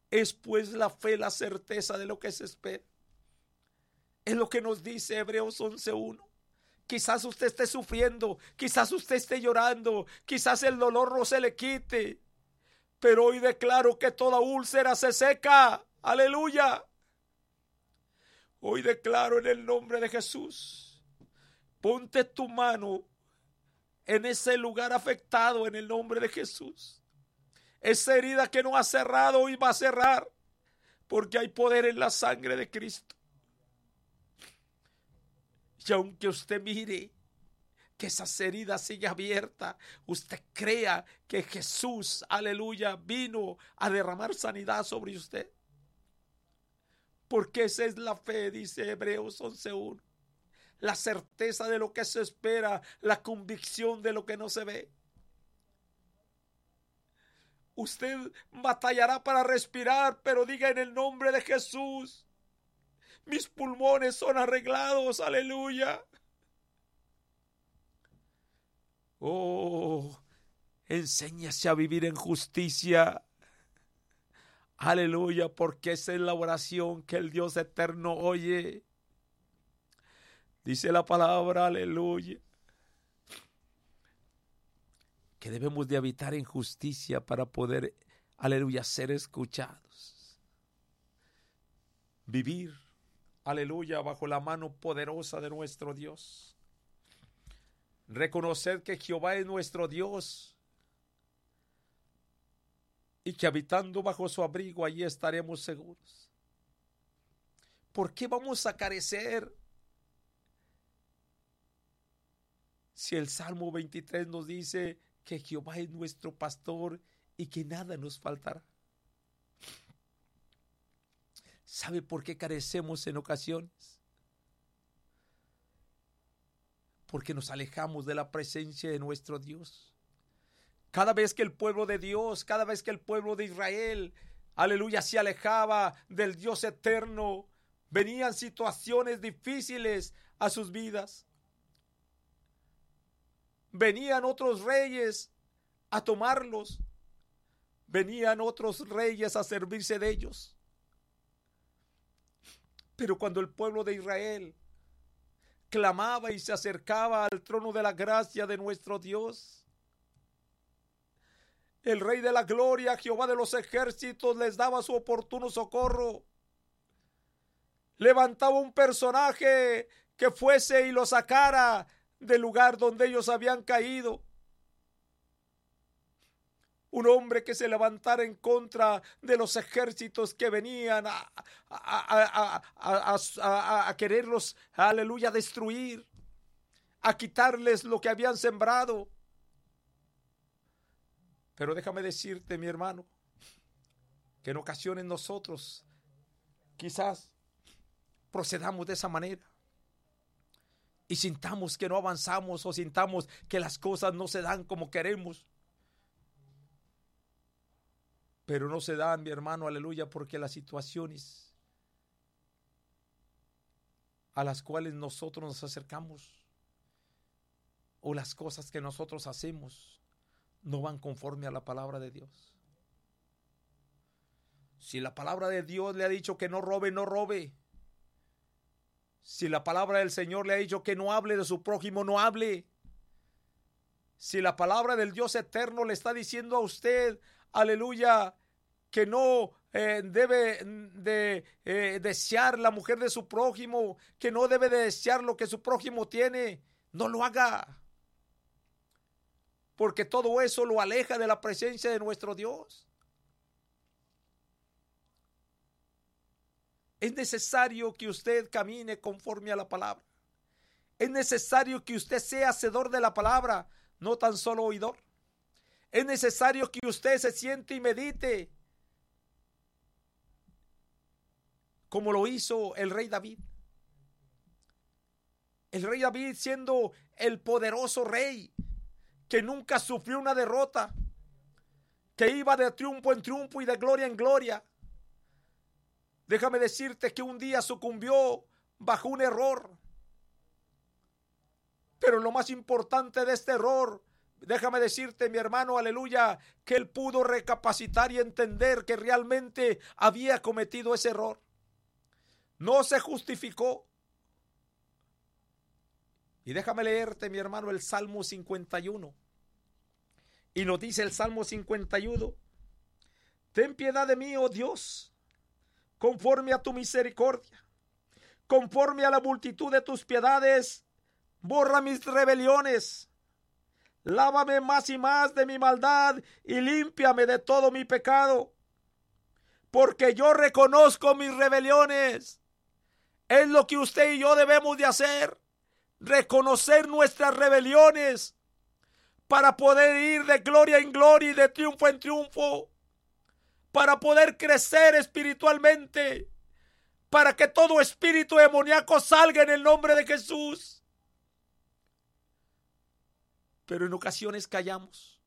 Es pues la fe, la certeza de lo que se espera. Es lo que nos dice Hebreos 11:1. Quizás usted esté sufriendo, quizás usted esté llorando, quizás el dolor no se le quite, pero hoy declaro que toda úlcera se seca. Aleluya. Hoy declaro en el nombre de Jesús, ponte tu mano en ese lugar afectado en el nombre de Jesús. Esa herida que no ha cerrado hoy va a cerrar, porque hay poder en la sangre de Cristo. Y aunque usted mire que esas heridas siguen abiertas, usted crea que Jesús, aleluya, vino a derramar sanidad sobre usted. Porque esa es la fe, dice Hebreos 11:1. La certeza de lo que se espera, la convicción de lo que no se ve. Usted batallará para respirar, pero diga en el nombre de Jesús: mis pulmones son arreglados, aleluya. Oh, enséñase a vivir en justicia. Aleluya, porque esa es la oración que el Dios eterno oye. Dice la palabra, aleluya, que debemos de habitar en justicia para poder, aleluya, ser escuchados. Vivir, aleluya, bajo la mano poderosa de nuestro Dios. Reconocer que Jehová es nuestro Dios y que habitando bajo su abrigo allí estaremos seguros. ¿Por qué vamos a carecer si el Salmo 23 nos dice que Jehová es nuestro pastor y que nada nos faltará? ¿Sabe por qué carecemos en ocasiones? Porque nos alejamos de la presencia de nuestro Dios. Cada vez que el pueblo de Dios, cada vez que el pueblo de Israel, aleluya, se alejaba del Dios eterno, venían situaciones difíciles a sus vidas. Venían otros reyes a tomarlos. Venían otros reyes a servirse de ellos. Pero cuando el pueblo de Israel clamaba y se acercaba al trono de la gracia de nuestro Dios, el Rey de la Gloria, Jehová de los ejércitos, les daba su oportuno socorro. Levantaba un personaje que fuese y lo sacara del lugar donde ellos habían caído. Un hombre que se levantara en contra de los ejércitos que venían a quererlos, aleluya, destruir, a quitarles lo que habían sembrado. Pero déjame decirte, mi hermano, que en ocasiones nosotros quizás procedamos de esa manera y sintamos que no avanzamos o sintamos que las cosas no se dan como queremos. Pero no se dan, mi hermano, aleluya, porque las situaciones a las cuales nosotros nos acercamos o las cosas que nosotros hacemos no van conforme a la palabra de Dios. Si la palabra de Dios le ha dicho que no robe, no robe. Si la palabra del Señor le ha dicho que no hable de su prójimo, no hable. Si la palabra del Dios eterno le está diciendo a usted, aleluya, que no debe de desear la mujer de su prójimo, que no debe de desear lo que su prójimo tiene, no lo haga. Porque todo eso lo aleja de la presencia de nuestro Dios. Es necesario que usted camine conforme a la palabra. Es necesario que usted sea hacedor de la palabra, no tan solo oidor. Es necesario que usted se siente y medite, como lo hizo el rey David. El rey David, siendo el poderoso rey, que nunca sufrió una derrota, que iba de triunfo en triunfo y de gloria en gloria. Déjame decirte que un día sucumbió bajo un error. Pero lo más importante de este error déjame decirte, mi hermano, aleluya, que él pudo recapacitar y entender que realmente había cometido ese error. No se justificó. Y déjame leerte, mi hermano, el Salmo 51. Y nos dice el Salmo 51: ten piedad de mí, oh Dios, conforme a tu misericordia, conforme a la multitud de tus piedades, borra mis rebeliones. Lávame más y más de mi maldad y límpiame de todo mi pecado, porque yo reconozco mis rebeliones. Es lo que usted y yo debemos de hacer, reconocer nuestras rebeliones para poder ir de gloria en gloria y de triunfo en triunfo, para poder crecer espiritualmente, para que todo espíritu demoníaco salga en el nombre de Jesús. Pero en ocasiones callamos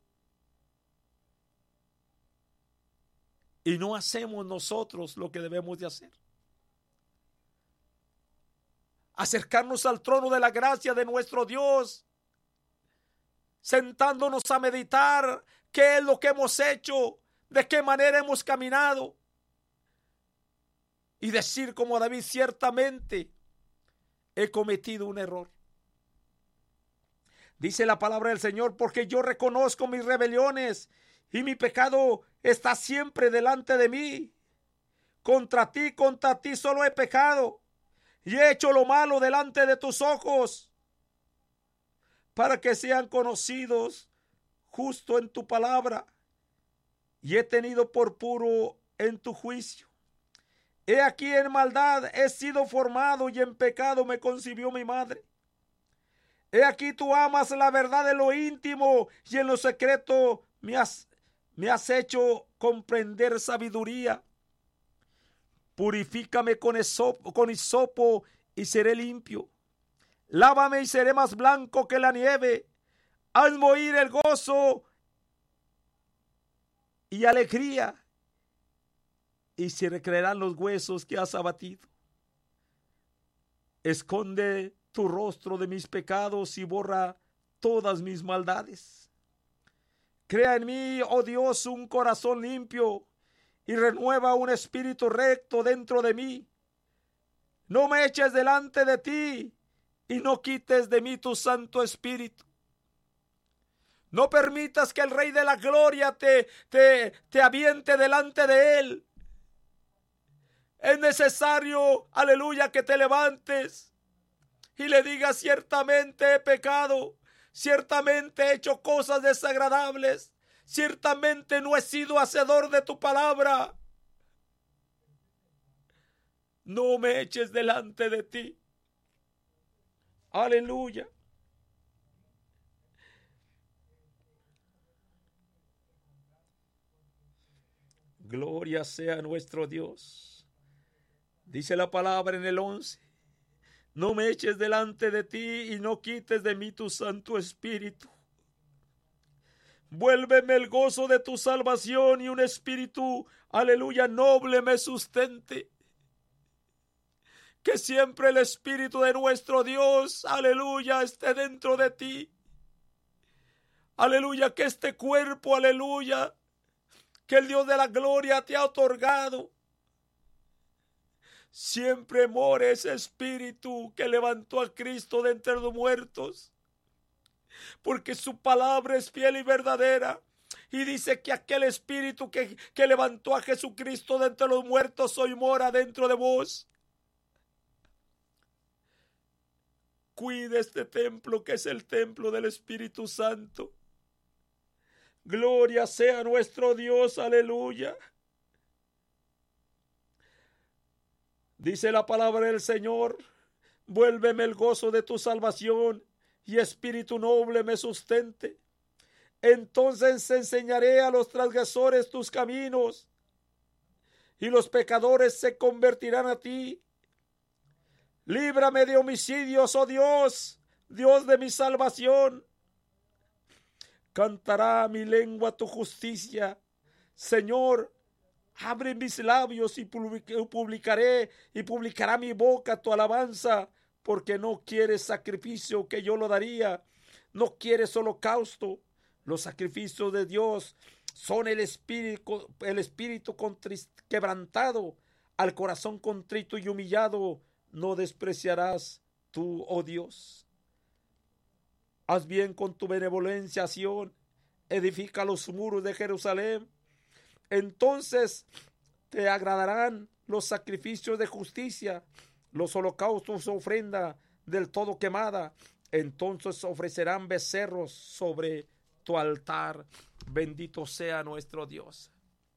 y no hacemos nosotros lo que debemos de hacer. Acercarnos al trono de la gracia de nuestro Dios, sentándonos a meditar qué es lo que hemos hecho, de qué manera hemos caminado, y decir como David: ciertamente he cometido un error. Dice la palabra del Señor: porque yo reconozco mis rebeliones y mi pecado está siempre delante de mí. Contra ti solo he pecado y he hecho lo malo delante de tus ojos, para que sean conocidos justo en tu palabra, y he tenido por puro en tu juicio. He aquí en maldad he sido formado, y en pecado me concibió mi madre. He aquí tú amas la verdad en lo íntimo, y en lo secreto me has hecho comprender sabiduría. Purifícame con hisopo y seré limpio. Lávame y seré más blanco que la nieve. Hazme oír el gozo y alegría, y se recrearán los huesos que has abatido. Esconde tu rostro de mis pecados y borra todas mis maldades. Crea en mí, oh Dios, un corazón limpio, y renueva un espíritu recto dentro de mí. No me eches delante de ti y no quites de mí tu Santo Espíritu. No permitas que el Rey de la Gloria te aviente delante de Él. Es necesario, aleluya, que te levantes y le digas: ciertamente he pecado, ciertamente he hecho cosas desagradables, ciertamente no he sido hacedor de tu palabra. No me eches delante de ti. Aleluya. Gloria sea nuestro Dios. Dice la palabra en el 11: no me eches delante de ti y no quites de mí tu Santo Espíritu. Vuélveme el gozo de tu salvación y un espíritu, aleluya, noble me sustente. Que siempre el Espíritu de nuestro Dios, aleluya, esté dentro de ti. Aleluya, que este cuerpo, aleluya, que el Dios de la gloria te ha otorgado, siempre more ese Espíritu que levantó a Cristo de entre los muertos. Porque su palabra es fiel y verdadera. Y dice que aquel Espíritu que levantó a Jesucristo de entre los muertos hoy mora dentro de vos. Cuide este templo, que es el templo del Espíritu Santo. Gloria sea nuestro Dios, aleluya. Dice la palabra del Señor: vuélveme el gozo de tu salvación y espíritu noble me sustente. Entonces enseñaré a los transgresores tus caminos, y los pecadores se convertirán a ti. Líbrame de homicidios, oh Dios, Dios de mi salvación. Cantará mi lengua tu justicia. Señor, abre mis labios y publicará mi boca tu alabanza, porque no quieres sacrificio, que yo lo daría. no quieres holocausto. Los sacrificios de Dios son el espíritu quebrantado. Al corazón contrito y humillado no despreciarás tú, oh Dios. Haz bien con tu benevolencia, Sión. Edifica los muros de Jerusalén. Entonces te agradarán los sacrificios de justicia, los holocaustos, ofrenda del todo quemada. Entonces ofrecerán becerros sobre tu altar. Bendito sea nuestro Dios.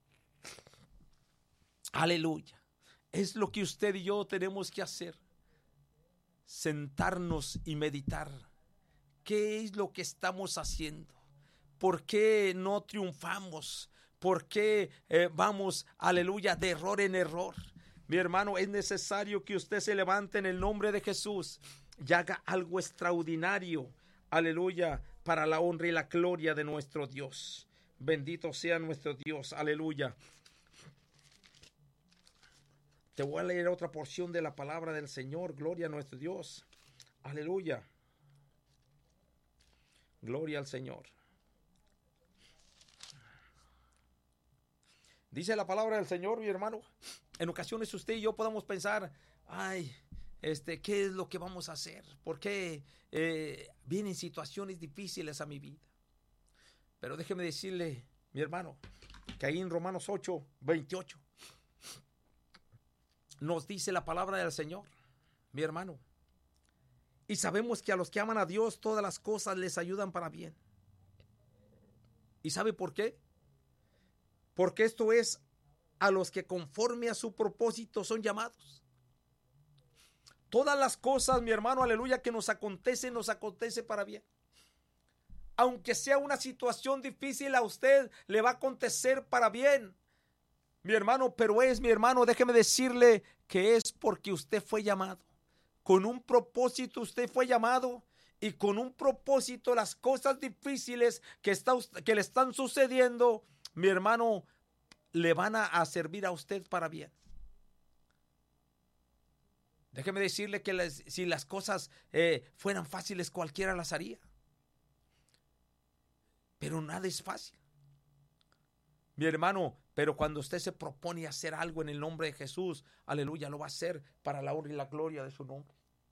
Aleluya. Es lo que usted y yo tenemos que hacer. Sentarnos y meditar. ¿Qué es lo que estamos haciendo? ¿Por qué no triunfamos? ¿Por qué vamos, aleluya, de error en error? Mi hermano, es necesario que usted se levante en el nombre de Jesús y haga algo extraordinario, aleluya, para la honra y la gloria de nuestro Dios. Bendito sea nuestro Dios, aleluya. Te voy a leer otra porción de la palabra del Señor. Gloria a nuestro Dios, aleluya. Gloria al Señor. Dice la palabra del Señor, mi hermano. En ocasiones usted y yo podemos pensar, ay, ¿qué es lo que vamos a hacer? ¿Por qué vienen situaciones difíciles a mi vida? Pero déjeme decirle, mi hermano, que ahí en Romanos 8:28 nos dice la palabra del Señor, mi hermano. Y sabemos que a los que aman a Dios todas las cosas les ayudan para bien. ¿Y sabe por qué? Porque esto es a los que conforme a su propósito son llamados. Todas las cosas, mi hermano, aleluya, que nos acontece para bien. Aunque sea una situación difícil, a usted le va a acontecer para bien, mi hermano, pero mi hermano, déjeme decirle que es porque usted fue llamado. Con un propósito usted fue llamado, y con un propósito las cosas difíciles que le están sucediendo, mi hermano, le van a servir a usted para bien. Déjeme decirle que si las cosas fueran fáciles, cualquiera las haría. Pero nada es fácil, mi hermano. Pero cuando usted se propone hacer algo en el nombre de Jesús, aleluya, lo va a hacer para la honra y la gloria de su nombre.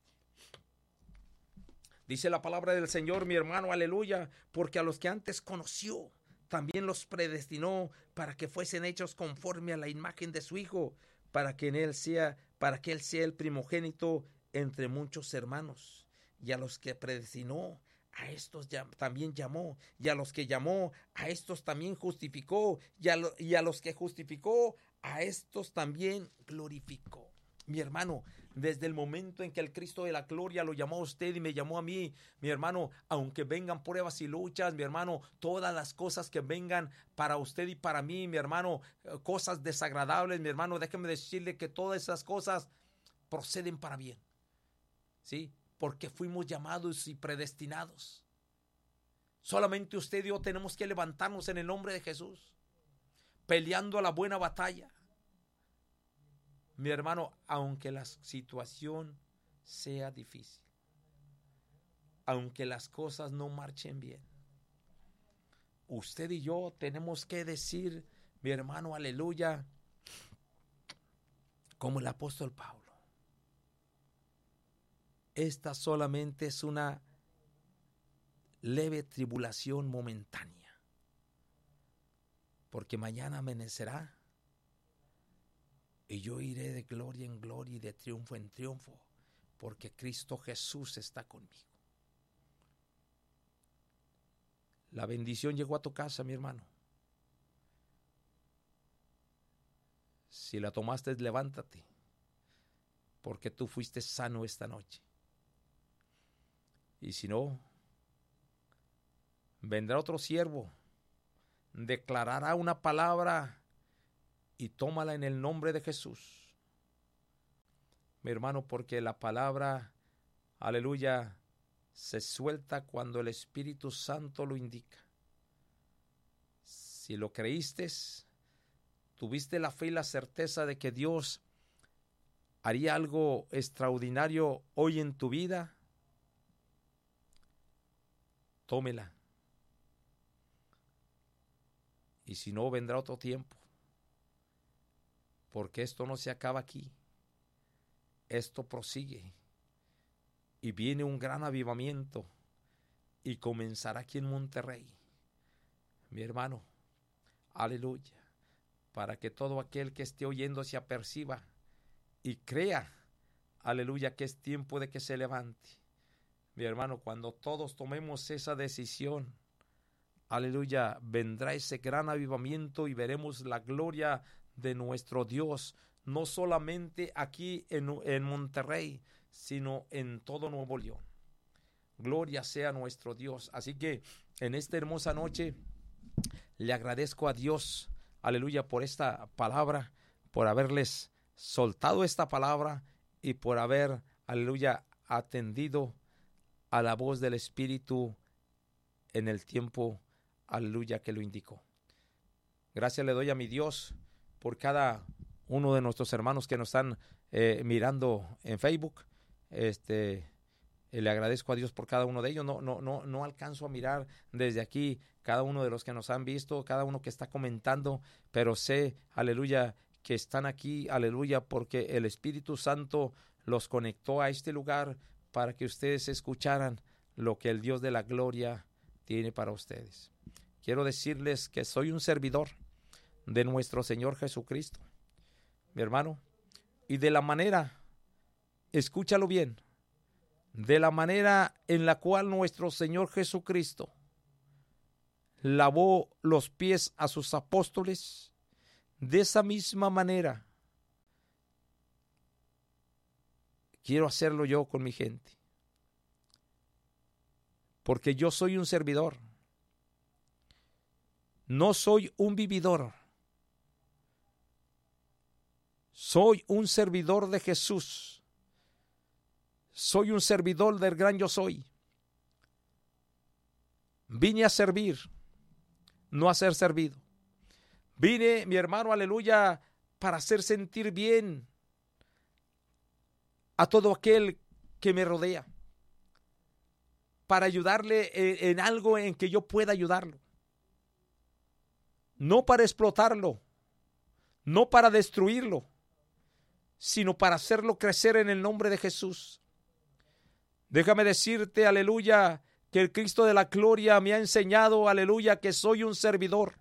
Dice la palabra del Señor, mi hermano, aleluya, porque a los que antes conoció, también los predestinó para que fuesen hechos conforme a la imagen de su Hijo, para que él sea el primogénito entre muchos hermanos. Y a los que predestinó, a estos también llamó, y a los que llamó, a estos también justificó, y a los que justificó, a estos también glorificó. Mi hermano, desde el momento en que el Cristo de la gloria lo llamó a usted y me llamó a mí, mi hermano, aunque vengan pruebas y luchas, mi hermano, todas las cosas que vengan para usted y para mí, mi hermano, cosas desagradables, mi hermano, déjeme decirle que todas esas cosas proceden para bien, ¿sí? Porque fuimos llamados y predestinados. Solamente usted y yo tenemos que levantarnos en el nombre de Jesús, peleando la buena batalla. Mi hermano, aunque la situación sea difícil, aunque las cosas no marchen bien, usted y yo tenemos que decir, mi hermano, aleluya, como el apóstol Pablo. Esta solamente es una leve tribulación momentánea, porque mañana amanecerá y yo iré de gloria en gloria y de triunfo en triunfo, porque Cristo Jesús está conmigo. La bendición llegó a tu casa, mi hermano. Si la tomaste, levántate, porque tú fuiste sano esta noche. Y si no, vendrá otro siervo, declarará una palabra y tómala en el nombre de Jesús. Mi hermano, porque la palabra, aleluya, se suelta cuando el Espíritu Santo lo indica. Si lo creíste, tuviste la fe y la certeza de que Dios haría algo extraordinario hoy en tu vida, tómela. Y si no, vendrá otro tiempo. Porque esto no se acaba aquí. Esto prosigue. Y viene un gran avivamiento. Y comenzará aquí en Monterrey. Mi hermano, aleluya. Para que todo aquel que esté oyendo se aperciba y crea, aleluya, que es tiempo de que se levante. Mi hermano, cuando todos tomemos esa decisión, aleluya, vendrá ese gran avivamiento y veremos la gloria de nuestro Dios, no solamente aquí en Monterrey, sino en todo Nuevo León. Gloria sea nuestro Dios. Así que en esta hermosa noche le agradezco a Dios, aleluya, por esta palabra, por haberles soltado esta palabra y por haber, aleluya, atendido a la voz del Espíritu en el tiempo, aleluya, que lo indicó. Gracias le doy a mi Dios por cada uno de nuestros hermanos que nos están mirando en Facebook. Le agradezco a Dios por cada uno de ellos. No alcanzo a mirar desde aquí cada uno de los que nos han visto, cada uno que está comentando, pero sé, aleluya, que están aquí, aleluya, porque el Espíritu Santo los conectó a este lugar para que ustedes escucharan lo que el Dios de la gloria tiene para ustedes. Quiero decirles que soy un servidor de nuestro Señor Jesucristo, mi hermano, y de la manera, escúchalo bien, de la manera en la cual nuestro Señor Jesucristo lavó los pies a sus apóstoles, de esa misma manera quiero hacerlo yo con mi gente. Porque yo soy un servidor. No soy un vividor. Soy un servidor de Jesús. Soy un servidor del gran yo soy. Vine a servir, no a ser servido. Vine, mi hermano, aleluya, para hacer sentir bien a todo aquel que me rodea, para ayudarle en algo en que yo pueda ayudarlo. No para explotarlo, no para destruirlo, sino para hacerlo crecer en el nombre de Jesús. Déjame decirte, aleluya, que el Cristo de la gloria me ha enseñado, aleluya, que soy un servidor.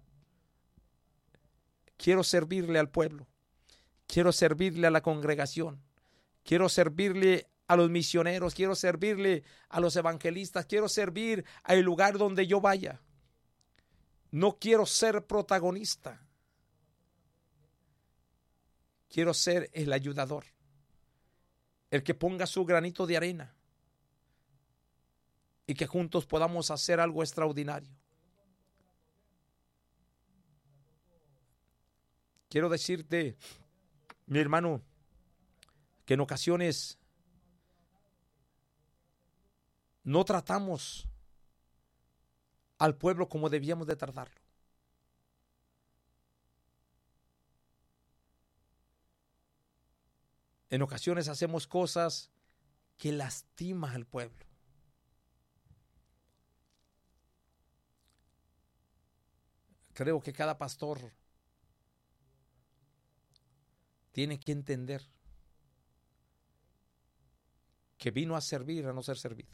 Quiero servirle al pueblo, quiero servirle a la congregación, quiero servirle a los misioneros, quiero servirle a los evangelistas, quiero servir al lugar donde yo vaya. No quiero ser protagonista, quiero ser el ayudador, el que ponga su granito de arena y que juntos podamos hacer algo extraordinario. Quiero decirte, mi hermano, que en ocasiones no tratamos al pueblo como debíamos de tratarlo. En ocasiones hacemos cosas que lastiman al pueblo. Creo que cada pastor tiene que entender que vino a servir, a no ser servido.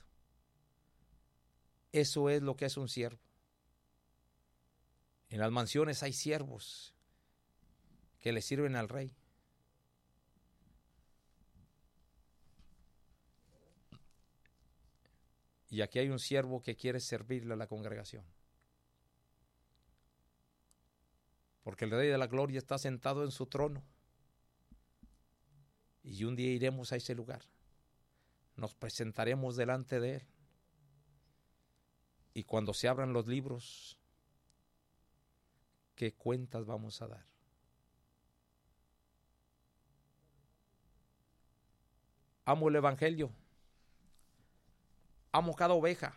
Eso es lo que es un siervo. En las mansiones hay siervos que le sirven al rey. Y aquí hay un siervo que quiere servirle a la congregación. Porque el Rey de la Gloria está sentado en su trono. Y un día iremos a ese lugar. Nos presentaremos delante de Él. Y cuando se abran los libros, ¿qué cuentas vamos a dar? Amo el evangelio. Amo cada oveja.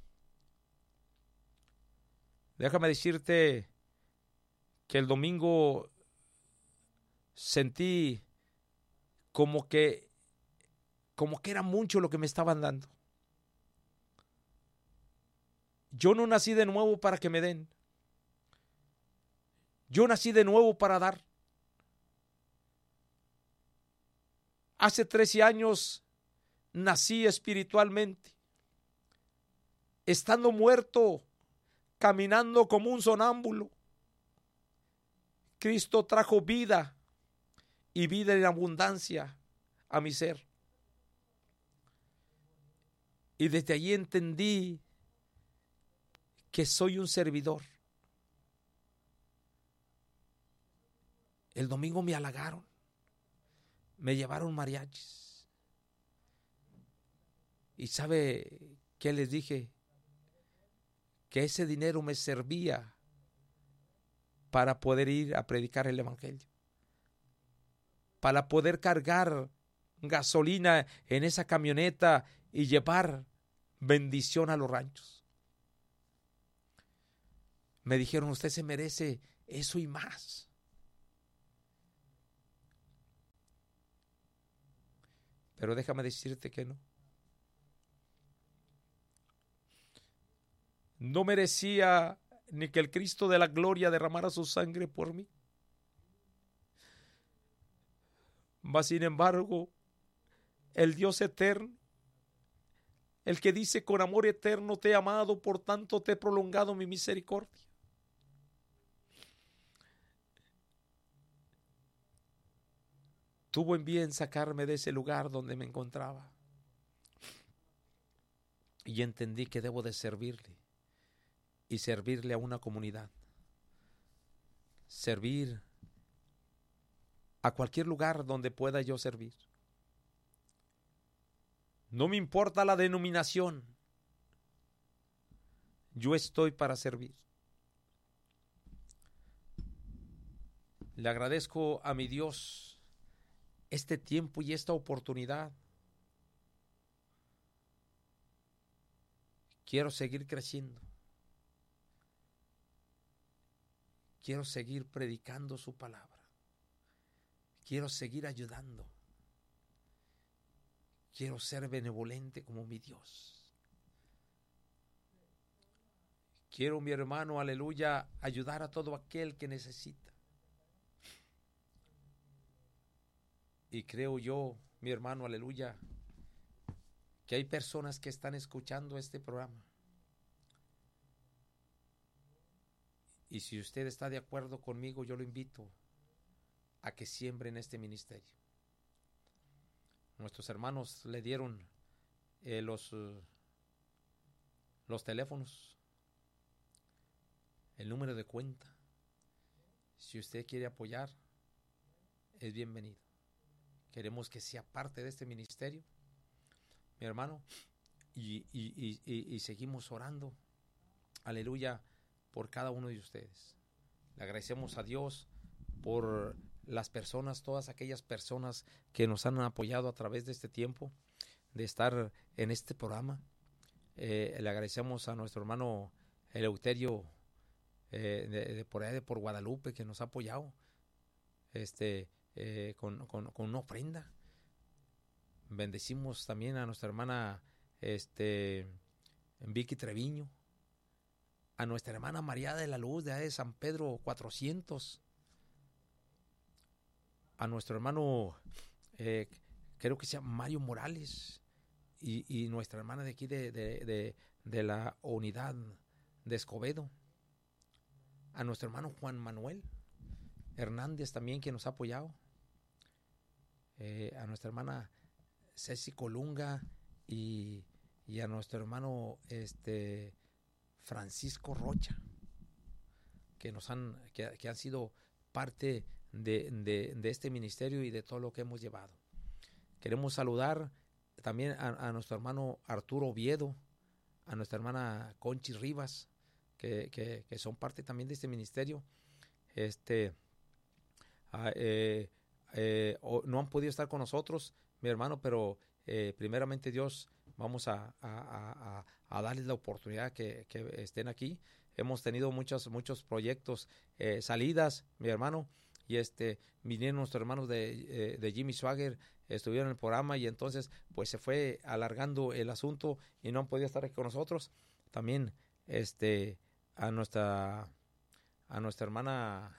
Déjame decirte que el domingo sentí como que era mucho lo que me estaban dando. Yo no nací de nuevo para que me den. Yo nací de nuevo para dar. Hace 13 años nací espiritualmente. Estando muerto, caminando como un sonámbulo, Cristo trajo vida y vida en abundancia a mi ser. Y desde allí entendí que soy un servidor. El domingo me halagaron, me llevaron mariachis. ¿Y sabe qué les dije? Que ese dinero me servía para poder ir a predicar el evangelio, para poder cargar gasolina en esa camioneta y llevar bendición a los ranchos. Me dijeron, usted se merece eso y más. Pero déjame decirte que no. No merecía ni que el Cristo de la gloria derramara su sangre por mí. Mas sin embargo, el Dios eterno, el que dice con amor eterno te he amado, por tanto te he prolongado mi misericordia. Tuvo en bien sacarme de ese lugar donde me encontraba. Y entendí que debo de servirle. Y servirle a una comunidad. Servir a cualquier lugar donde pueda yo servir. No me importa la denominación. Yo estoy para servir. Le agradezco a mi Dios este tiempo y esta oportunidad. Quiero seguir creciendo. Quiero seguir predicando su palabra. Quiero seguir ayudando. Quiero ser benevolente como mi Dios. Quiero, mi hermano, aleluya, ayudar a todo aquel que necesita. Y creo yo, mi hermano, aleluya, que hay personas que están escuchando este programa. Y si usted está de acuerdo conmigo, yo lo invito a que siembre en este ministerio. Nuestros hermanos le dieron los teléfonos, el número de cuenta. Si usted quiere apoyar, es bienvenido. Queremos que sea parte de este ministerio, mi hermano, y seguimos orando, aleluya, por cada uno de ustedes. Le agradecemos a Dios por las personas, todas aquellas personas que nos han apoyado a través de este tiempo, de estar en este programa. Le agradecemos a nuestro hermano Eleuterio de por allá, de por Guadalupe, que nos ha apoyado con una ofrenda. Bendecimos también a nuestra hermana Vicky Treviño, a nuestra hermana María de la Luz de San Pedro 400, a nuestro hermano creo que se llama Mario Morales, y nuestra hermana de aquí de la unidad de Escobedo, a nuestro hermano Juan Manuel Hernández también, que nos ha apoyado, a nuestra hermana Ceci Colunga y a nuestro hermano Francisco Rocha, que han sido parte de este ministerio y de todo lo que hemos llevado. Queremos saludar también a nuestro hermano Arturo Oviedo, a nuestra hermana Conchi Rivas, que son parte también de este ministerio. No han podido estar con nosotros, mi hermano, pero primeramente Dios, vamos a darles la oportunidad que estén aquí. Hemos tenido muchos proyectos, salidas, mi hermano, y vinieron nuestros hermanos de Jimmy Swagger, estuvieron en el programa, y entonces pues se fue alargando el asunto y no han podido estar aquí con nosotros. También a nuestra hermana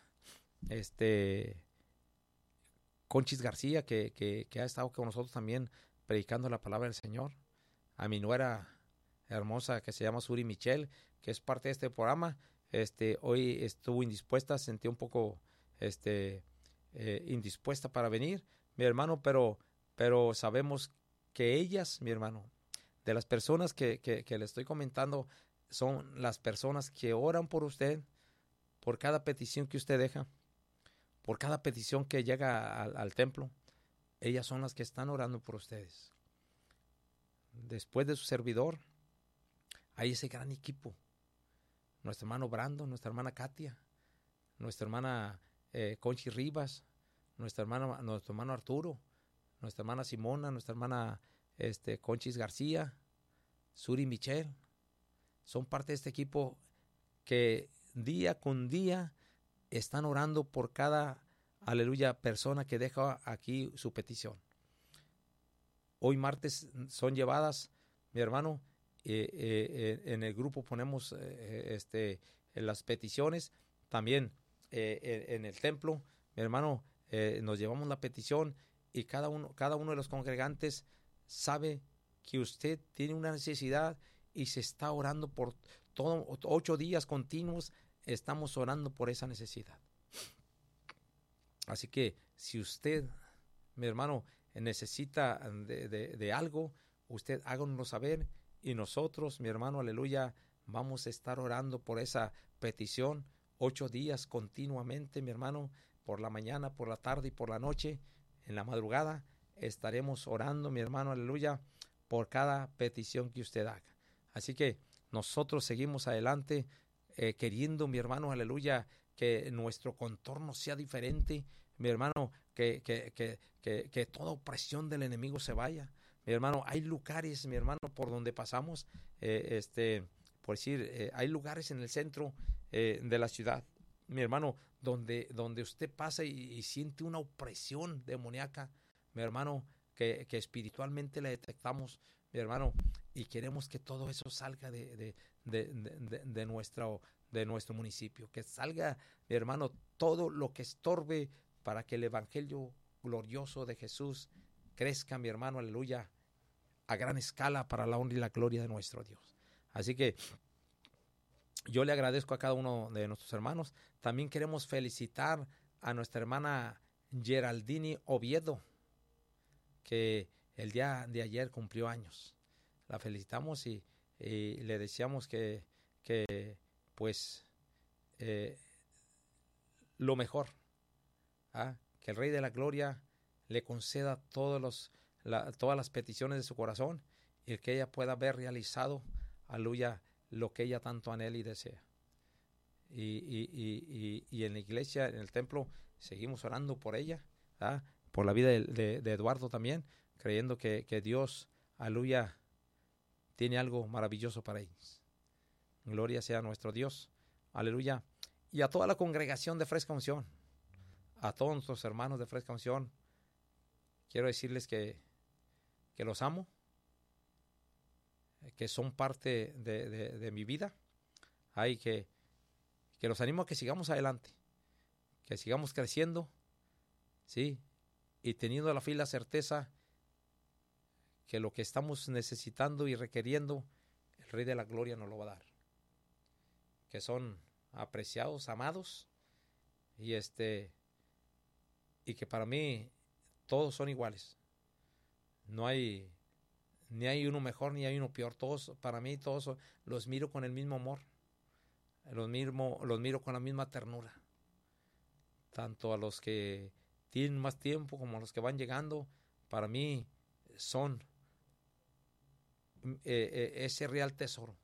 Conchis García, que ha estado con nosotros también predicando la palabra del Señor. A mi nuera hermosa que se llama Suri Michelle, que es parte de este programa. Hoy estuvo indispuesta, sentí un poco indispuesta para venir, mi hermano, pero sabemos que ellas, mi hermano, de las personas que le estoy comentando, son las personas que oran por usted, por cada petición que usted deja, por cada petición que llega al templo. Ellas son las que están orando por ustedes. Después de su servidor, hay ese gran equipo. Nuestro hermano Brando, nuestra hermana Katia, nuestra hermana Conchi Rivas, nuestro hermano Arturo, nuestra hermana Simona, nuestra hermana Conchis García, Suri Michelle. Son parte de este equipo que día con día están orando por cada, aleluya, persona que deja aquí su petición. Hoy martes son llevadas, mi hermano, en el grupo ponemos las peticiones. También en el templo, mi hermano, nos llevamos la petición y cada uno de los congregantes sabe que usted tiene una necesidad y se está orando por todo. 8 días continuos estamos orando por esa necesidad. Así que si usted, mi hermano, necesita de algo, usted háganoslo saber y nosotros, mi hermano, aleluya, vamos a estar orando por esa petición 8 días continuamente, mi hermano, por la mañana, por la tarde y por la noche. En la madrugada estaremos orando, mi hermano, aleluya, por cada petición que usted haga. Así que nosotros seguimos adelante queriendo, mi hermano, aleluya, que nuestro contorno sea diferente, mi hermano, que toda opresión del enemigo se vaya. Mi hermano, hay lugares, mi hermano, por donde pasamos, por decir, hay lugares en el centro de la ciudad, mi hermano, donde usted pasa y siente una opresión demoníaca, mi hermano, que espiritualmente la detectamos, mi hermano, y queremos que todo eso salga de nuestro municipio, que salga, mi hermano, todo lo que estorbe para que el evangelio glorioso de Jesús crezca, mi hermano, aleluya, a gran escala para la honra y la gloria de nuestro Dios. Así que yo le agradezco a cada uno de nuestros hermanos. También queremos felicitar a nuestra hermana Geraldini Oviedo, que el día de ayer cumplió años. La felicitamos y le deseamos que pues lo mejor, que el Rey de la Gloria le conceda todas las peticiones de su corazón y que ella pueda ver realizado, aleluya, lo que ella tanto anhela y desea. Y en la iglesia, en el templo, seguimos orando por ella, por la vida de Eduardo también, creyendo que Dios, aleluya, tiene algo maravilloso para ellos. Gloria sea a nuestro Dios, aleluya. Y a toda la congregación de Fresca Unción, a todos nuestros hermanos de Fresca Unción, quiero decirles que los amo, que son parte de mi vida. Que los animo a que sigamos adelante, que sigamos creciendo, ¿sí? Y teniendo la fe y la certeza que lo que estamos necesitando y requiriendo, el Rey de la Gloria nos lo va a dar. Que son apreciados, amados, y que para mí todos son iguales. No hay ni hay uno mejor ni hay uno peor. Todos, para mí, todos los miro con el mismo amor. Los miro con la misma ternura. Tanto a los que tienen más tiempo como a los que van llegando, para mí son ese real tesoro.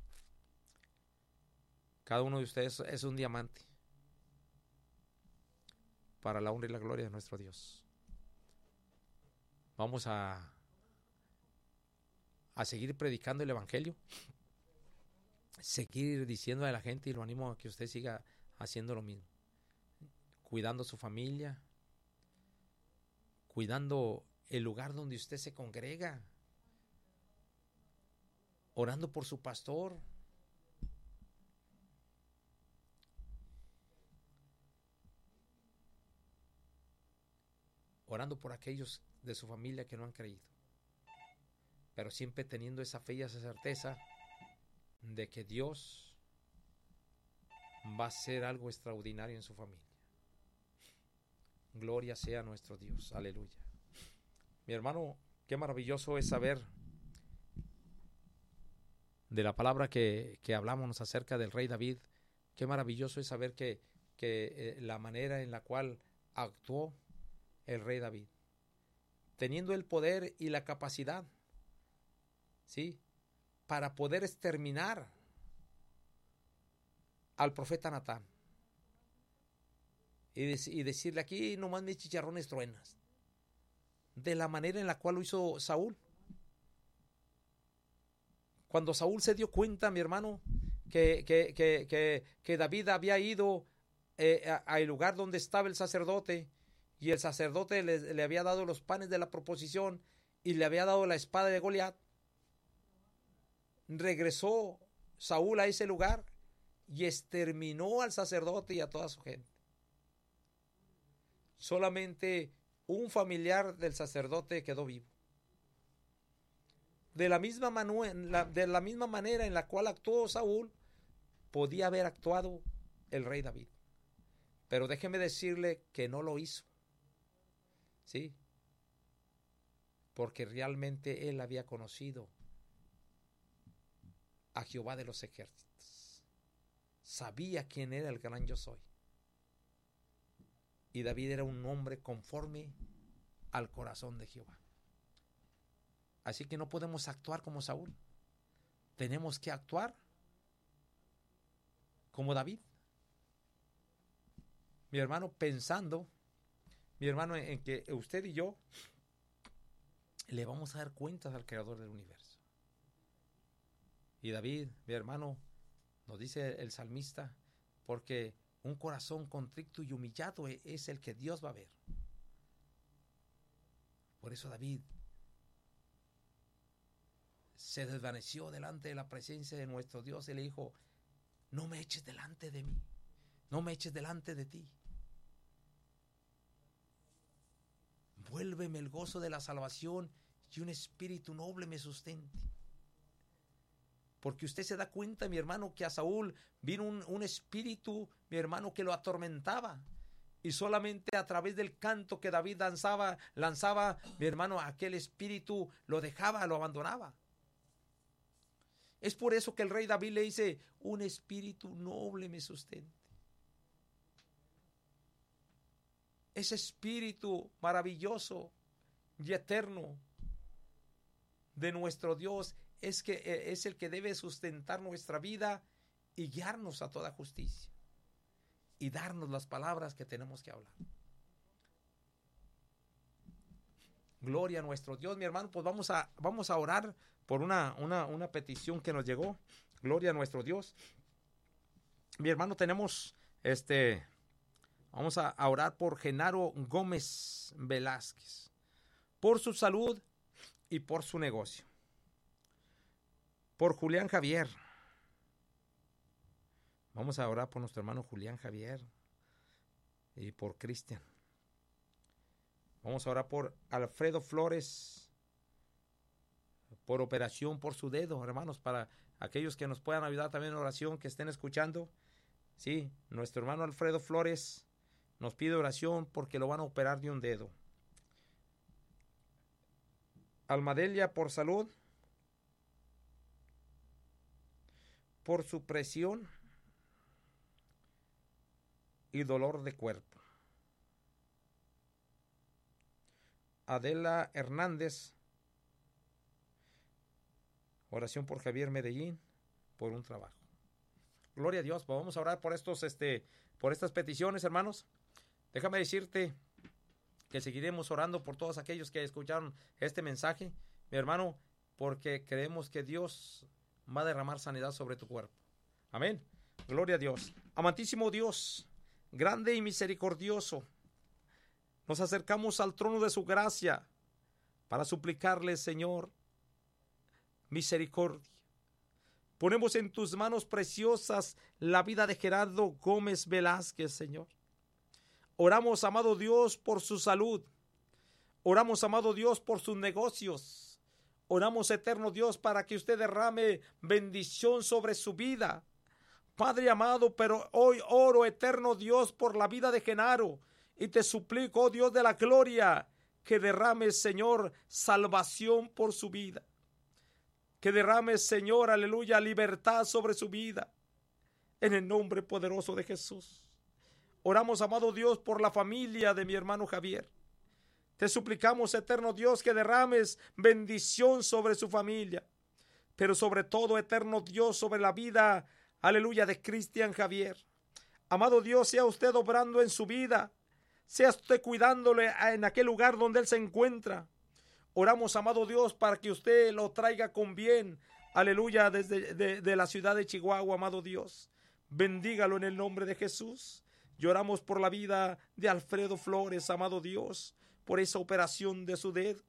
Cada uno de ustedes es un diamante para la honra y la gloria de nuestro Dios. Vamos a seguir predicando el evangelio, seguir diciendo a la gente, y lo animo a que usted siga haciendo lo mismo, cuidando a su familia, cuidando el lugar donde usted se congrega, orando por su pastor, orando por aquellos de su familia que no han creído, pero siempre teniendo esa fe y esa certeza de que Dios va a hacer algo extraordinario en su familia. Gloria sea a nuestro Dios, aleluya. Mi hermano, qué maravilloso es saber de la palabra que hablamos acerca del rey David. Qué maravilloso es saber que la manera en la cual actuó el rey David, teniendo el poder y la capacidad, ¿sí?, para poder exterminar al profeta Natán y decirle: aquí nomás mis chicharrones truenas, de la manera en la cual lo hizo Saúl. Cuando Saúl se dio cuenta, mi hermano, que David había ido al lugar donde estaba el sacerdote, y el sacerdote le había dado los panes de la proposición y le había dado la espada de Goliat, regresó Saúl a ese lugar y exterminó al sacerdote y a toda su gente. Solamente un familiar del sacerdote quedó vivo. De la misma manera en la cual actuó Saúl, podía haber actuado el rey David. Pero déjeme decirle que no lo hizo, ¿sí? Porque realmente él había conocido a Jehová de los ejércitos. Sabía quién era el gran yo soy. Y David era un hombre conforme al corazón de Jehová. Así que no podemos actuar como Saúl. Tenemos que actuar como David. Mi hermano, pensando, mi hermano, en que usted y yo le vamos a dar cuentas al Creador del universo. Y David, mi hermano, nos dice el salmista, porque un corazón contrito y humillado es el que Dios va a ver. Por eso David se desvaneció delante de la presencia de nuestro Dios y le dijo: no me eches delante de mí, no me eches delante de ti. Vuélveme el gozo de la salvación y un espíritu noble me sustente. Porque usted se da cuenta, mi hermano, que a Saúl vino un espíritu, mi hermano, que lo atormentaba. Y solamente a través del canto que David lanzaba, mi hermano, aquel espíritu lo dejaba, lo abandonaba. Es por eso que el rey David le dice: un espíritu noble me sustente. Ese espíritu maravilloso y eterno de nuestro Dios es el que debe sustentar nuestra vida y guiarnos a toda justicia y darnos las palabras que tenemos que hablar. Gloria a nuestro Dios, mi hermano. Pues vamos a orar por una petición que nos llegó. Gloria a nuestro Dios. Mi hermano, tenemos vamos a orar por Genaro Gómez Velázquez, por su salud y por su negocio. Por Julián Javier. Vamos a orar por nuestro hermano Julián Javier y por Cristian. Vamos a orar por Alfredo Flores, por operación por su dedo, hermanos, para aquellos que nos puedan ayudar también en oración, que estén escuchando. Sí, nuestro hermano Alfredo Flores nos pide oración porque lo van a operar de un dedo. Almadelia, por salud, por su presión y dolor de cuerpo. Adela Hernández, oración por Javier Medellín, por un trabajo. Gloria a Dios. Pues vamos a orar por por estas peticiones, hermanos. Déjame decirte que seguiremos orando por todos aquellos que escucharon este mensaje, mi hermano, porque creemos que Dios va a derramar sanidad sobre tu cuerpo. Amén. Gloria a Dios. Amantísimo Dios, grande y misericordioso, nos acercamos al trono de su gracia para suplicarle, Señor, misericordia. Ponemos en tus manos preciosas la vida de Gerardo Gómez Velázquez, Señor. Oramos, amado Dios, por su salud. Oramos, amado Dios, por sus negocios. Oramos, eterno Dios, para que usted derrame bendición sobre su vida. Padre amado, pero hoy oro, eterno Dios, por la vida de Genaro. Y te suplico, oh Dios de la gloria, que derrame, Señor, salvación por su vida. Que derrame, Señor, aleluya, libertad sobre su vida. En el nombre poderoso de Jesús. Oramos, amado Dios, por la familia de mi hermano Javier. Te suplicamos, eterno Dios, que derrames bendición sobre su familia. Pero sobre todo, eterno Dios, sobre la vida, aleluya, de Cristian Javier. Amado Dios, sea usted obrando en su vida. Sea usted cuidándole en aquel lugar donde él se encuentra. Oramos, amado Dios, para que usted lo traiga con bien. Aleluya, desde la ciudad de Chihuahua, amado Dios. Bendígalo en el nombre de Jesús. Lloramos por la vida de Alfredo Flores, amado Dios, por esa operación de su dedo.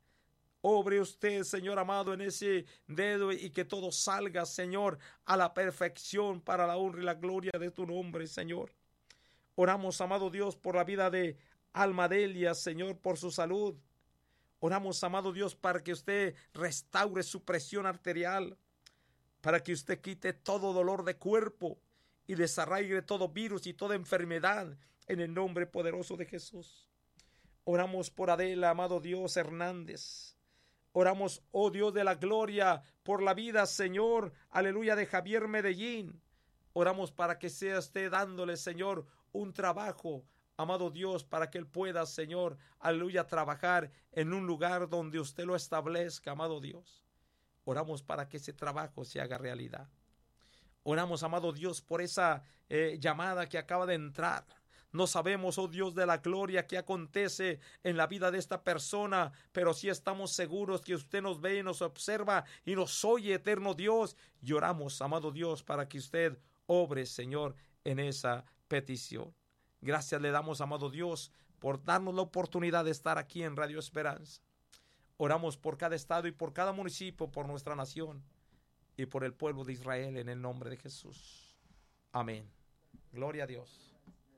Obre usted, Señor amado, en ese dedo y que todo salga, Señor, a la perfección para la honra y la gloria de tu nombre, Señor. Oramos, amado Dios, por la vida de Alma Delia, Señor, por su salud. Oramos, amado Dios, para que usted restaure su presión arterial, para que usted quite todo dolor de cuerpo y desarraigue todo virus y toda enfermedad en el nombre poderoso de Jesús. Oramos por Adela, amado Dios Hernández. Oramos, oh Dios de la gloria, por la vida, Señor, aleluya, de Javier Medellín. Oramos para que sea usted dándole, Señor, un trabajo, amado Dios, para que él pueda, Señor, aleluya, trabajar en un lugar donde usted lo establezca, amado Dios. Oramos para que ese trabajo se haga realidad. Oramos, amado Dios, por esa llamada que acaba de entrar. No sabemos, oh Dios de la gloria, qué acontece en la vida de esta persona, pero sí estamos seguros que usted nos ve y nos observa y nos oye, eterno Dios. Y oramos, amado Dios, para que usted obre, Señor, en esa petición. Gracias le damos, amado Dios, por darnos la oportunidad de estar aquí en Radio Esperanza. Oramos por cada estado y por cada municipio, por nuestra nación y por el pueblo de Israel, en el nombre de Jesús. Amén. Gloria a Dios.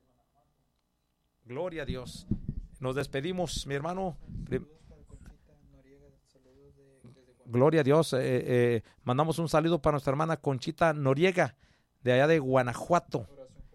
Gloria a Dios. Nos despedimos, mi hermano. Gloria a Dios. Mandamos un saludo para nuestra hermana Conchita Noriega, de allá de Guanajuato.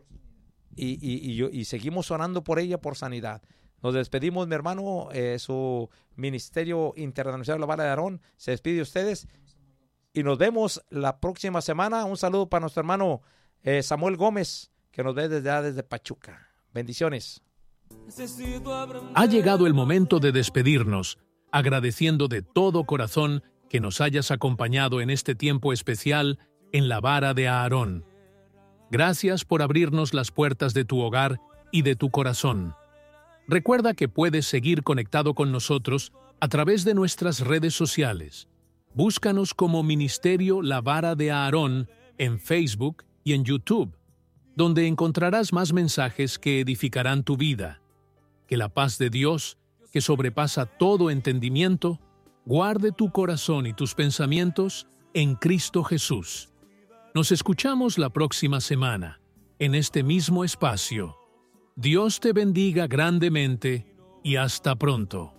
Y seguimos orando por ella, por sanidad. Nos despedimos, mi hermano. Su Ministerio Internacional La Vara de Aarón se despide de ustedes. Y nos vemos la próxima semana. Un saludo para nuestro hermano Samuel Gómez, que nos ve desde Pachuca. Bendiciones. Ha llegado el momento de despedirnos, agradeciendo de todo corazón que nos hayas acompañado en este tiempo especial en la Vara de Aarón. Gracias por abrirnos las puertas de tu hogar y de tu corazón. Recuerda que puedes seguir conectado con nosotros a través de nuestras redes sociales. Búscanos como Ministerio La Vara de Aarón en Facebook y en YouTube, donde encontrarás más mensajes que edificarán tu vida. Que la paz de Dios, que sobrepasa todo entendimiento, guarde tu corazón y tus pensamientos en Cristo Jesús. Nos escuchamos la próxima semana, en este mismo espacio. Dios te bendiga grandemente y hasta pronto.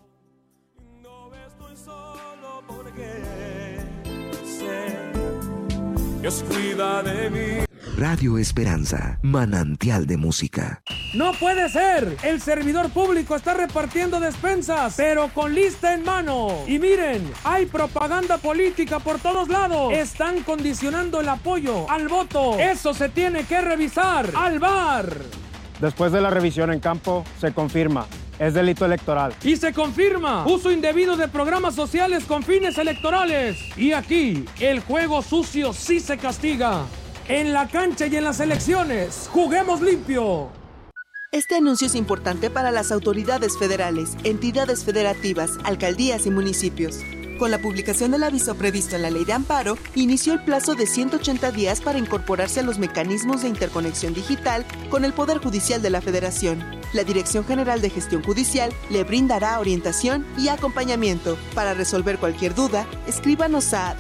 Dios cuida de mí. Radio Esperanza, manantial de música. ¡No puede ser! El servidor público está repartiendo despensas, pero con lista en mano. Y miren, hay propaganda política por todos lados. Están condicionando el apoyo al voto. Eso se tiene que revisar. ¡Al VAR! Después de la revisión en campo, se confirma. Es delito electoral. Y se confirma uso indebido de programas sociales con fines electorales. Y aquí, el juego sucio sí se castiga. En la cancha y en las elecciones, juguemos limpio. Este anuncio es importante para las autoridades federales, entidades federativas, alcaldías y municipios. Con la publicación del aviso previsto en la Ley de Amparo, inició el plazo de 180 días para incorporarse a los mecanismos de interconexión digital con el Poder Judicial de la Federación. La Dirección General de Gestión Judicial le brindará orientación y acompañamiento. Para resolver cualquier duda, escríbanos a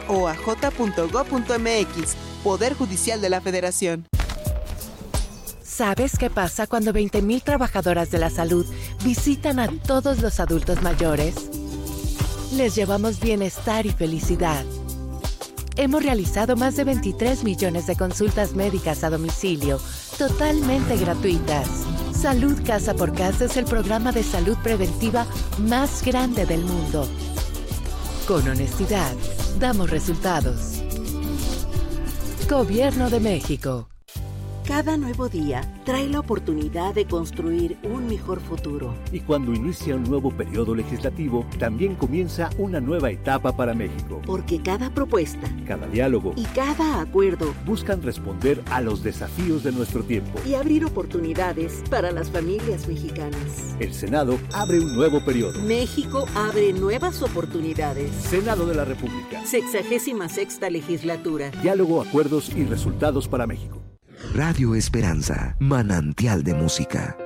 dggj.interconexion@oaj.gov.mx. Poder Judicial de la Federación. ¿Sabes qué pasa cuando 20,000 trabajadoras de la salud visitan a todos los adultos mayores? Les llevamos bienestar y felicidad. Hemos realizado más de 23 millones de consultas médicas a domicilio, totalmente gratuitas. Salud Casa por Casa es el programa de salud preventiva más grande del mundo. Con honestidad, damos resultados. Gobierno de México. Cada nuevo día trae la oportunidad de construir un mejor futuro. Y cuando inicia un nuevo periodo legislativo, también comienza una nueva etapa para México. Porque cada propuesta, cada diálogo y cada acuerdo buscan responder a los desafíos de nuestro tiempo y abrir oportunidades para las familias mexicanas. El Senado abre un nuevo periodo. México abre nuevas oportunidades. Senado de la República. 66ª legislatura. Diálogo, acuerdos y resultados para México. Radio Esperanza, manantial de música.